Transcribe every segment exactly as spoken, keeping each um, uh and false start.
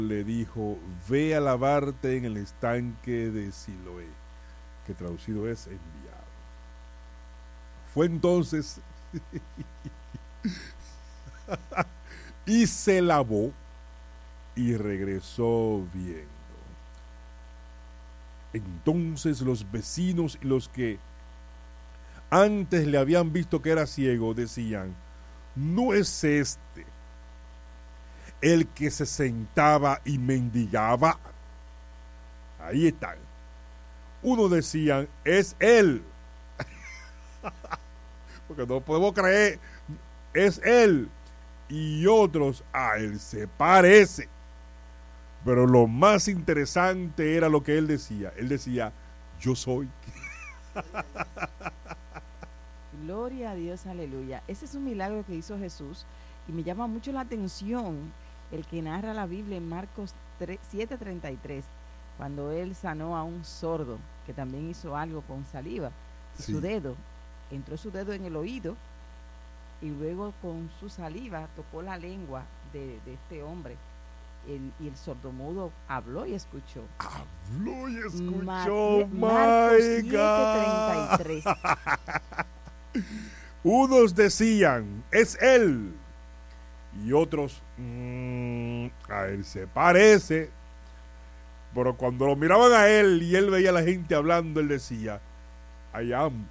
le dijo, ve a lavarte en el estanque de Siloé, que traducido es enviado. Fue entonces y se lavó y regresó viendo. Entonces los vecinos y los que antes le habían visto que era ciego decían, ¿no es este el que se sentaba y mendigaba? Ahí están. Uno decían, es él. Porque no podemos creer, es él. Y otros, a él se parece. Pero lo más interesante era lo que él decía. Él decía, yo soy. Gloria a Dios, aleluya. Ese es un milagro que hizo Jesús y me llama mucho la atención el que narra la Biblia en Marcos siete treinta y tres, cuando él sanó a un sordo que también hizo algo con saliva. Sí. Su dedo, entró su dedo en el oído y luego con su saliva tocó la lengua de, de este hombre. El, y el sordomudo habló y escuchó. Habló y escuchó. Ma- Marcos siete treinta y tres. Unos decían, es él. Y otros, mmm, a él se parece. Pero cuando lo miraban a él y él veía a la gente hablando, él decía, I am.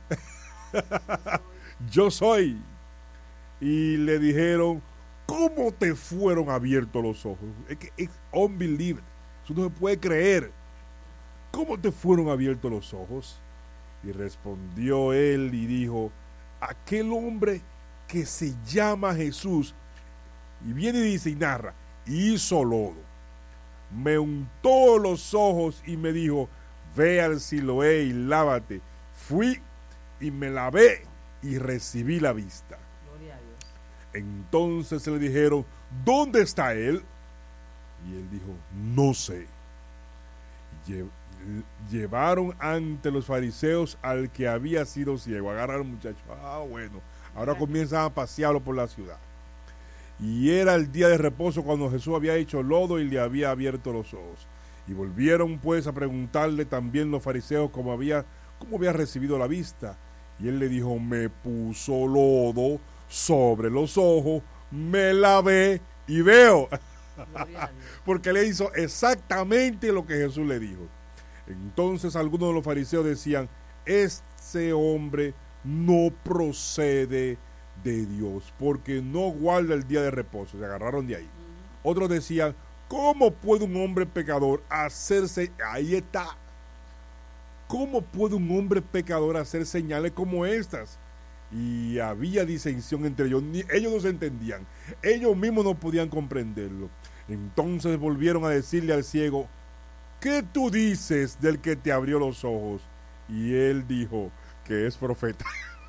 Yo soy. Y le dijeron, ¿cómo te fueron abiertos los ojos? Es que es unbelievable. Eso no se puede creer. ¿Cómo te fueron abiertos los ojos? Y respondió él y dijo, aquel hombre que se llama Jesús, y viene y dice y narra, hizo lodo, me untó los ojos y me dijo, ve al Siloé y lávate. Fui y me lavé y recibí la vista. Gloria a Dios. Entonces le dijeron, ¿dónde está él? Y él dijo, no sé. Lle- llevaron ante los fariseos al que había sido ciego. Agarraron al muchacho. Ah, bueno. Ahora comienzan a pasearlo por la ciudad. Y era el día de reposo cuando Jesús había hecho lodo y le había abierto los ojos. Y volvieron pues a preguntarle también los fariseos cómo había, cómo había recibido la vista. Y él le dijo, me puso lodo sobre los ojos, me lavé y veo. Porque le hizo exactamente lo que Jesús le dijo. Entonces algunos de los fariseos decían, este hombre no procede de Dios, porque no guarda el día de reposo. Se agarraron de ahí. Uh-huh. Otros decían, ¿cómo puede un hombre pecador hacerse? Ahí está. ¿Cómo puede un hombre pecador hacer señales como estas? Y había disensión entre ellos. Ni, ellos no se entendían. Ellos mismos no podían comprenderlo. Entonces volvieron a decirle al ciego, ¿qué tú dices del que te abrió los ojos? Y él dijo que es profeta.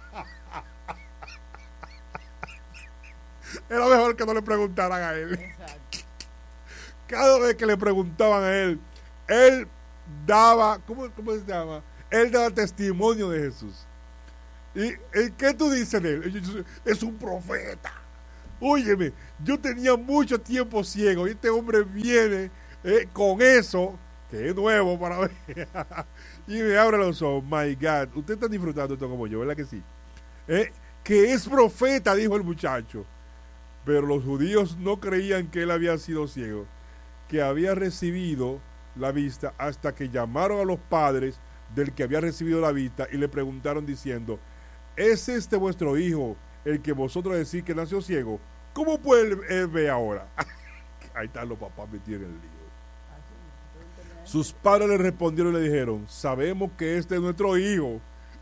Era mejor que no le preguntaran a él. Exacto. Cada vez que le preguntaban a él, él daba, ¿cómo, cómo se llama? Él daba testimonio de Jesús. ¿Y, y qué tú dices de él? Es un profeta. Óyeme, yo tenía mucho tiempo ciego y este hombre viene eh, con eso, que es nuevo para ver, y me abre los ojos. My God, usted está disfrutando esto como yo, ¿verdad que sí? Eh, que es profeta, dijo el muchacho. Pero los judíos no creían que él había sido ciego, que había recibido la vista, hasta que llamaron a los padres del que había recibido la vista y le preguntaron diciendo, ¿es este vuestro hijo el que vosotros decís que nació ciego? ¿Cómo puede él, él ver ahora? Ahí están los papás metidos en el lío. Sus padres le respondieron y le dijeron, sabemos que este es nuestro hijo.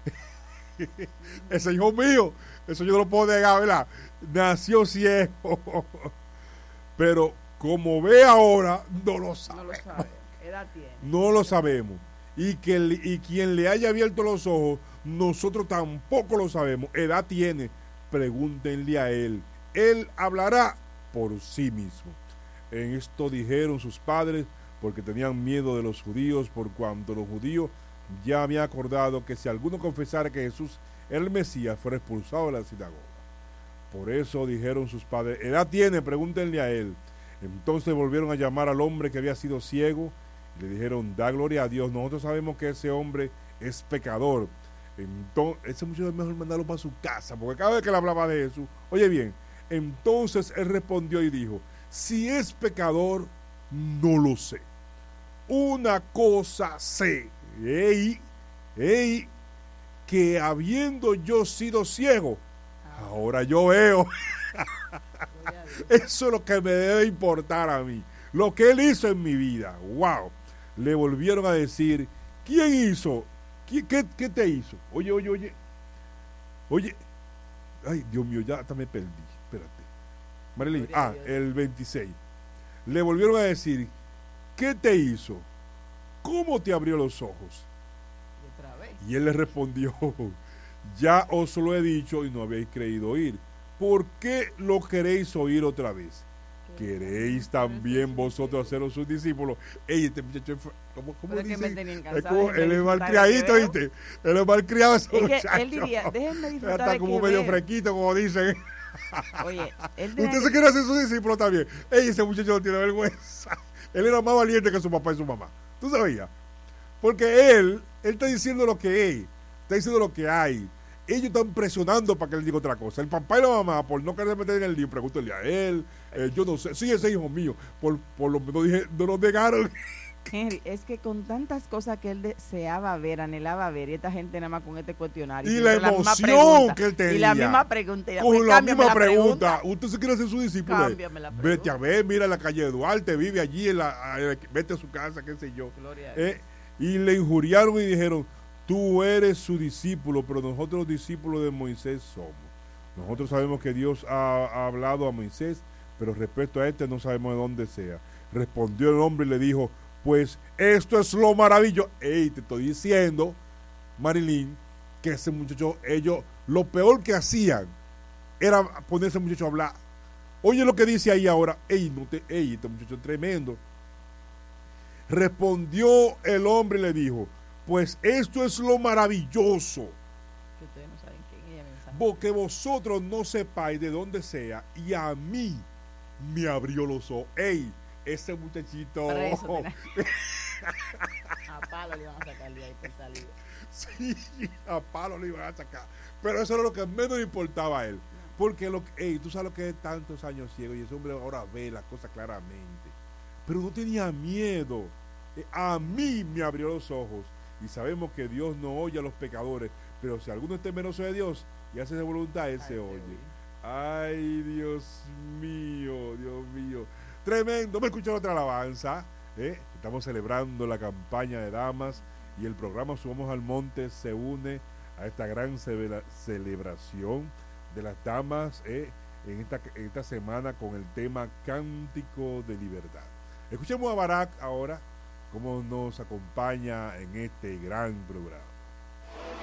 Ese hijo mío, eso yo no lo puedo negar, ¿verdad? Nació ciego. Pero como ve ahora, no lo sabe. No lo sabe. Edad tiene. No lo sabemos. Y, que, y quien le haya abierto los ojos, nosotros tampoco lo sabemos. Edad tiene. Pregúntenle a él. Él hablará por sí mismo. En esto dijeron sus padres, porque tenían miedo de los judíos, por cuanto los judíos ya habían acordado que si alguno confesara que Jesús era el Mesías, fuera expulsado de la sinagoga. Por eso dijeron sus padres, edad tiene, pregúntenle a él. Entonces volvieron a llamar al hombre que había sido ciego y le dijeron, da gloria a Dios, nosotros sabemos que ese hombre es pecador. Entonces, ese muchacho es mejor mandarlo para su casa, porque cada vez que le hablaba de Jesús, oye bien, entonces él respondió y dijo, si es pecador, no lo sé. Una cosa sé, ey, ey, que habiendo yo sido ciego, ahora yo veo. Eso es lo que me debe importar a mí, lo que él hizo en mi vida. Wow. Le volvieron a decir, ¿quién hizo? ¿Qué, qué, qué te hizo? Oye, oye, oye. Oye. Ay, Dios mío, ya hasta me perdí. Espérate. Marilyn, ah, el veintiséis. Le volvieron a decir, ¿qué te hizo? ¿Cómo te abrió los ojos? ¿Y otra vez? Y él le respondió, ya os lo he dicho y no habéis creído oír. ¿Por qué lo queréis oír otra vez? ¿Queréis también vosotros haceros sus discípulos? Ey, este muchacho, ¿cómo, cómo dice? Es como, él es malcriadito, ¿viste? Él es malcriado ese es muchacho. Que él diría, déjenme disfrutar está de como que medio veo. fresquito, como dicen. Oye, él usted se quiere hacer su discípulo también. Ey, ese muchacho no tiene vergüenza. Él era más valiente que su papá y su mamá. ¿Tú sabías? Porque él, él está diciendo lo que es, está diciendo lo que hay. Ellos están presionando para que él diga otra cosa. El papá y la mamá, por no querer meter en el lío, pregúntale a él. Eh, yo no sé, sí, ese hijo mío, por, por lo menos dije, no nos negaron. Henry, es que con tantas cosas que él deseaba ver, anhelaba ver, y esta gente nada más con este cuestionario. Y la emoción que él tenía. Y la misma pregunta. Y con pues, la misma la pregunta. pregunta. Usted se quiere hacer su discípulo. Cámbiame la pregunta. Vete a ver, mira la calle de Duarte, vive allí, en la, vete a su casa, qué sé yo. Gloria a Eh, y le injuriaron y dijeron, tú eres su discípulo, pero nosotros los discípulos de Moisés somos. Nosotros sabemos que Dios ha, ha hablado a Moisés, pero respecto a este no sabemos de dónde sea. Respondió el hombre y le dijo, pues esto es lo maravilloso. Ey, te estoy diciendo, Marilyn, que ese muchacho, ellos, lo peor que hacían era poner a ese muchacho a hablar. Oye lo que dice ahí ahora. Ey, no te, ey, este muchacho es tremendo. Respondió el hombre y le dijo, pues esto es lo maravilloso. Que ustedes no saben quién ella Vos, que vosotros no sepáis de dónde sea, y a mí me abrió los ojos. Ey, ese muchachito. Preso, a palo le iban a sacar de ahí por salir. Sí, a palo le iban a sacar. Pero eso era lo que menos le importaba a él. Porque lo que, ey, tú sabes lo que es tantos años ciego, y ese hombre ahora ve las cosas claramente. Pero no tenía miedo. A mí me abrió los ojos. Y sabemos que Dios no oye a los pecadores, pero si alguno es temeroso de Dios y hace su voluntad, Él Ay, se oye. Ay, Dios mío, Dios mío. Tremendo. Me escucharon otra alabanza. ¿eh? Estamos celebrando la campaña de damas y el programa Subamos al Monte se une a esta gran celebra- celebración de las damas ¿eh? en, esta, en esta semana con el tema Cántico de Libertad. Escuchemos a Barak ahora, cómo nos acompaña en este gran programa.